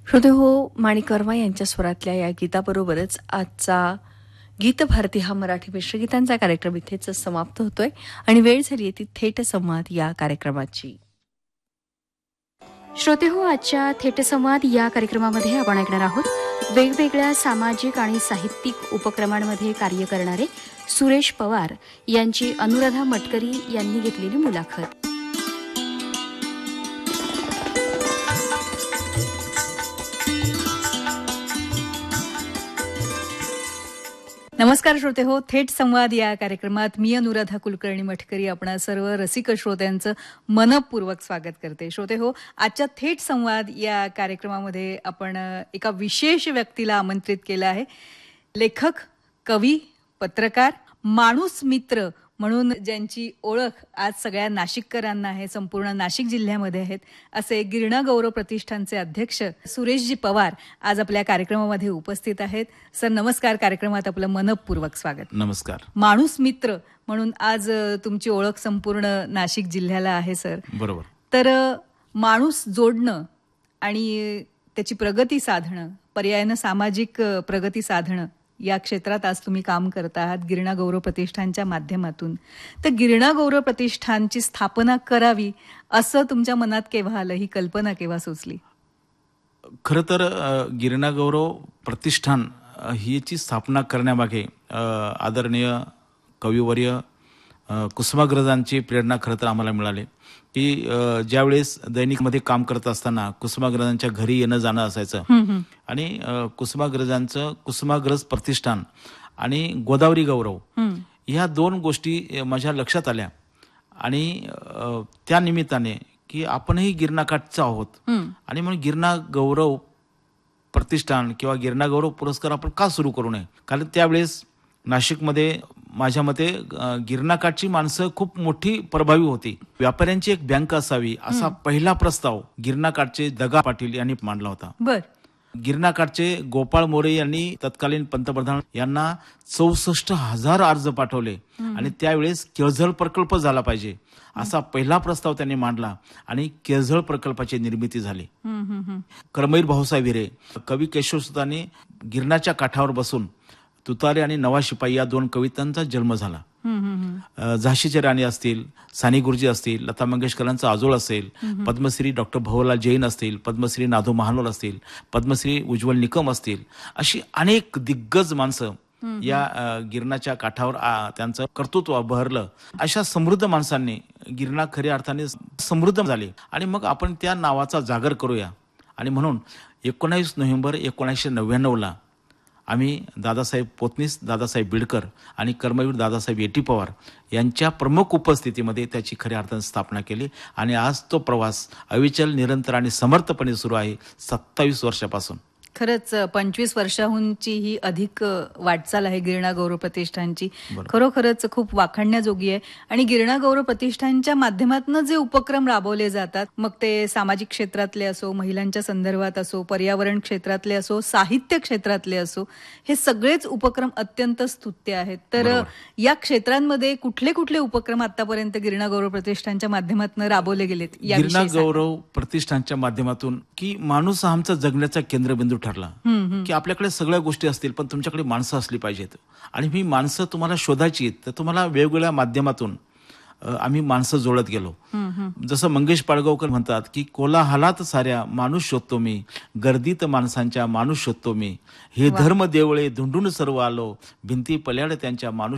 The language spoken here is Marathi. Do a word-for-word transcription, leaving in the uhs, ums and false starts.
श्रोते हो, माणिक वर्मा यांच्या स्वरातल्या या गीताबरोबरच आजचा गीतभारती हा मराठी मिश्रगीतांचा कार्यक्रम इथेच समाप्त होतोय आणि वेळ झाली आहे ती थेट संवाद या कार्यक्रमाची. श्रोते हो, आजच्या थेट संवाद या कार्यक्रमामध्ये आपण ऐकणार आहोत वेगवेगळ्या सामाजिक आणि साहित्यिक उपक्रमांमध्ये कार्य करणारे सुरेश पवार यांची अनुराधा मटकरी यांनी घेतलेली मुलाखत. नमस्कार श्रोते हो, थेट संवाद या कार्यक्रमात मी अनुराधा कुलकर्णी मटकरी आपणा सर्व रसिक श्रोत्यांचं मनपूर्वक स्वागत करते. श्रोते हो, आजच्या थेट संवाद या कार्यक्रमामध्ये आपण एका विशेष व्यक्तीला आमंत्रित केलं आहे. लेखक, कवी, पत्रकार, माणूस मित्र म्हणून ज्यांची ओळख आज सगळ्या नाशिककरांना आहे, संपूर्ण नाशिक जिल्ह्यामध्ये आहेत, असे गिरणा गौरव प्रतिष्ठानचे अध्यक्ष सुरेशजी पवार आज आपल्या कार्यक्रमामध्ये उपस्थित आहेत. सर नमस्कार, कार्यक्रमात आपलं मनपूर्वक स्वागत. नमस्कार. माणूस मित्र म्हणून आज तुमची ओळख संपूर्ण नाशिक जिल्ह्याला आहे सर. बरोबर. तर माणूस जोडणं आणि त्याची प्रगती साधणं, पर्यायानं सामाजिक प्रगती साधणं या क्षेत्रात आज तुम्ही काम करता आहात गिरणा गौरव प्रतिष्ठानच्या माध्यमातून. तर गिरणा गौरव प्रतिष्ठानची स्थापना करावी असं तुमच्या मनात केव्हा आलं, ही कल्पना केव्हा सुचली? खरं तर गिरणा गौरव प्रतिष्ठान हीची स्थापना करण्यामागे आदरणीय कविवर्य कुसुमाग्रजांची प्रेरणा खरं तर आम्हाला मिळाली की ज्यावेळेस दैनिकमध्ये काम करत असताना कुसुमाग्रजांच्या घरी येणं जाणं असायचं आणि कुसुमाग्रजांचं कुसुमाग्रज प्रतिष्ठान आणि गोदावरी गौरव ह्या दोन गोष्टी माझ्या लक्षात आल्या आणि त्या निमित्ताने की आपणही गिरणाकाठचं आहोत आणि म्हणून गिरणा गौरव प्रतिष्ठान किंवा गिरणा गौरव पुरस्कार आपण का सुरू करू नये. कारण त्यावेळेस नाशिकमध्ये माझ्या मते गिरणाकाठची माणसं खूप मोठी प्रभावी होती. व्यापाऱ्यांची एक बँक असावी असा पहिला प्रस्ताव गिरणाकाठचे दगा पाटील यांनी मांडला होता. बर. गिरणाकाठचे गोपाळ मोरे यांनी तत्कालीन पंतप्रधान यांना चौसष्ट हजार अर्ज पाठवले आणि त्यावेळेस केळझर प्रकल्प झाला पाहिजे असा पहिला प्रस्ताव त्यांनी मांडला आणि केळझर प्रकल्पाची निर्मिती झाली. कर्मवीर भाऊसाहेब हिरे, कवी केशवसुतांनी गिरणाच्या काठावर बसून तुतारे आणि नवा शिपाई या दोन कवितांचा जन्म झाला. झाशीचे राणी असतील, सानी गुरुजी असतील, लता मंगेशकरांचा आजोळ असेल, पद्मश्री डॉक्टर भवलाल जैन असतील, पद्मश्री नाधो महानोर असतील, पद्मश्री उज्ज्वल निकम असतील, अशी अनेक दिग्गज माणसं या गिरणाच्या काठावर त्यांचं कर्तृत्व बहरलं. अशा समृद्ध माणसांनी गिरणा खऱ्या अर्थाने समृद्ध झाले आणि मग आपण त्या नावाचा जागर करूया आणि म्हणून एकोणावीस नोव्हेंबर एकोणीसशे नव्याण्णव ला आम्ही दादासाहेब पोतनीस, दादासाहेब बिडकर आणि कर्मवीर दादासाहेब येटी पवार यांच्या प्रमुख उपस्थितीमध्ये त्याची खऱ्या अर्थाने स्थापना केली आणि आज तो प्रवास अविचल, निरंतर आणि समर्थपणे सुरू आहे सत्तावीस वर्षापासून. खरंच पंचवीस वर्षाहूनची ही अधिक वाटचाल आहे गिरणा गौरव प्रतिष्ठानची. खरोखरच खूप वाखाणण्याजोगी आहे. आणि गिरणा गौरव प्रतिष्ठानच्या माध्यमातून जे उपक्रम राबवले जातात, मग ते सामाजिक क्षेत्रातले असो, महिलांच्या संदर्भात असो, पर्यावरण क्षेत्रातले असो, साहित्य क्षेत्रातले असो, हे सगळेच उपक्रम अत्यंत स्तुत्य आहेत. तर या क्षेत्रांमध्ये कुठले कुठले उपक्रम आतापर्यंत गिरणा गौरव प्रतिष्ठानच्या माध्यमातून राबवले गेलेत? गिरणा गौरव प्रतिष्ठानच्या माध्यमातून की माणूस हा आमचा जगण्याचा केंद्रबिंदू ठरला की आपल्याकडे सगळ्या गोष्टी असतील पण तुमच्याकडे माणसं असली पाहिजेत आणि ही माणसं तुम्हाला शोधायची आहेत. तर तुम्हाला वेगवेगळ्या माध्यमातून आम्ही माणसं जोडत गेलो. जसं मंगेश पाडगावकर म्हणतात की कोलाहलात साऱ्या माणूस शोधतो मी, गर्दीत माणसांच्या माणूस शोधतो मी, हे धर्म देवळे धुंडून सर्व आलो, भिंती पल्याड त्यांच्या माणूस